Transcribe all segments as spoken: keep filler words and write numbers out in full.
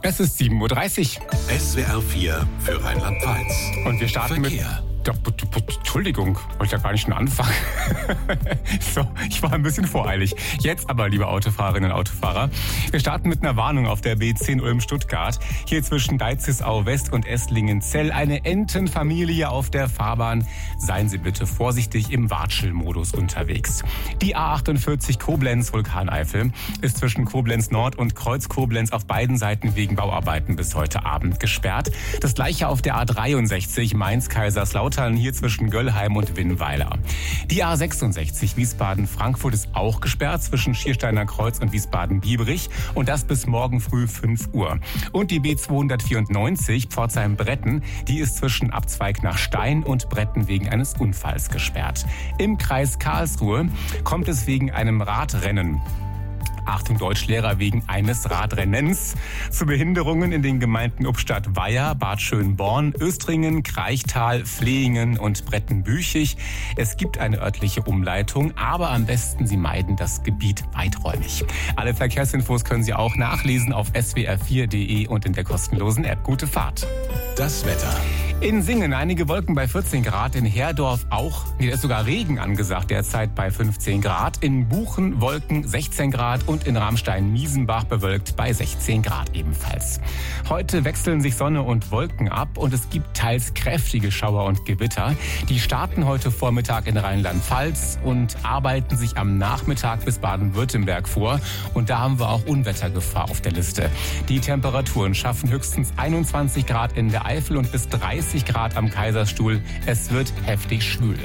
Es ist sieben Uhr dreißig. S W R vier für Rheinland-Pfalz. Und wir starten Verkehr. mit... Ja, Entschuldigung, wollte ja gar nicht schon anfangen. So, ich war ein bisschen voreilig. Jetzt aber, liebe Autofahrerinnen und Autofahrer, wir starten mit einer Warnung auf der B zehn Ulm-Stuttgart. Hier zwischen Deizisau West und Esslingen-Zell eine Entenfamilie auf der Fahrbahn. Seien Sie bitte vorsichtig im Watschelmodus unterwegs. Die A achtundvierzig Koblenz-Vulkaneifel ist zwischen Koblenz Nord und Kreuz Koblenz auf beiden Seiten wegen Bauarbeiten bis heute Abend gesperrt. Das gleiche auf der A dreiundsechzig Mainz-Kaiserslautern, hier zwischen Göllheim und Winnweiler. Die A sechsundsechzig Wiesbaden-Frankfurt ist auch gesperrt zwischen Schiersteiner Kreuz und Wiesbaden-Biebrich und das bis morgen früh fünf Uhr. Und die B zweihundertvierundneunzig Pforzheim-Bretten, die ist zwischen Abzweig nach Stein und Bretten wegen eines Unfalls gesperrt. Im Kreis Karlsruhe kommt es wegen einem Radrennen, Achtung Deutschlehrer, wegen eines Radrennens zu Behinderungen in den Gemeinden Ubstadt-Weiher, Bad Schönborn, Östringen, Kreichtal, Flehingen und Brettenbüchig. Es gibt eine örtliche Umleitung, aber am besten Sie meiden das Gebiet weiträumig. Alle Verkehrsinfos können Sie auch nachlesen auf s w r vier punkt d e und in der kostenlosen App. Gute Fahrt. Das Wetter. In Singen einige Wolken bei vierzehn Grad, in Herdorf auch, hier ist sogar Regen angesagt derzeit bei fünfzehn Grad, in Buchen Wolken sechzehn Grad und in Ramstein-Miesenbach bewölkt bei sechzehn Grad ebenfalls. Heute wechseln sich Sonne und Wolken ab und es gibt teils kräftige Schauer und Gewitter. Die starten heute Vormittag in Rheinland-Pfalz und arbeiten sich am Nachmittag bis Baden-Württemberg vor. Und da haben wir auch Unwettergefahr auf der Liste. Die Temperaturen schaffen höchstens einundzwanzig Grad in der Eifel und bis dreißig Grad am Kaiserstuhl. Es wird heftig schwül.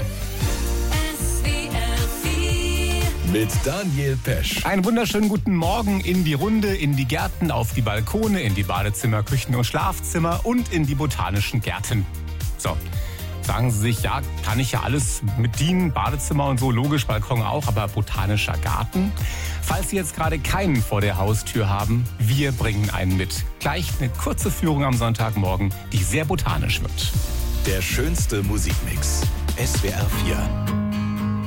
Mit Daniel Pesch. Einen wunderschönen guten Morgen in die Runde, in die Gärten, auf die Balkone, in die Badezimmer, Küchen und Schlafzimmer und in die botanischen Gärten. So, sagen Sie sich, ja, kann ich ja alles mit dienen, Badezimmer und so, logisch, Balkon auch, aber botanischer Garten? Falls Sie jetzt gerade keinen vor der Haustür haben, wir bringen einen mit. Gleich eine kurze Führung am Sonntagmorgen, die sehr botanisch wird. Der schönste Musikmix. S W R vier.